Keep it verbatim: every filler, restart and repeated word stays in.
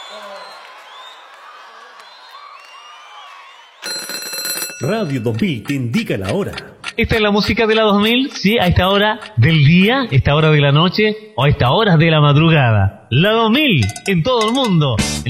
Radio dos mil te indica la hora. Esta es la música de la dos mil, sí, a esta hora del día, esta hora de la noche o a esta hora de la madrugada. La dos mil en todo el mundo.